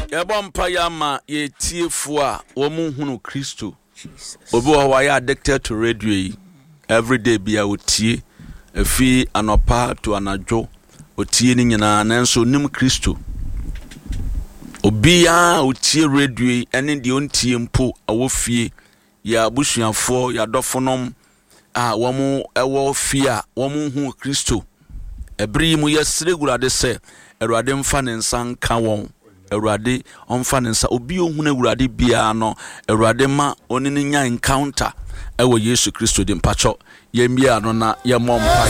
Yabampa yama ye tiefua womu hunu Kristo. Obi wa ya addicted to radio every day bia otie efi anopa to anadwo otie ni nyina nanso nim Kristo. Obi ya otie radio ene de ontie mpo awofie ya busuafo ya dofonom womu ewo fia womu hu Kristo. Ebri mu yesre gurade se Erade mfa ne nsa nka won Erade omfa ne nsa obi ohun Erade bia no Erade ma oni ne nya encounter ewo Yesu Kristo de mpacho yembia no na yemompa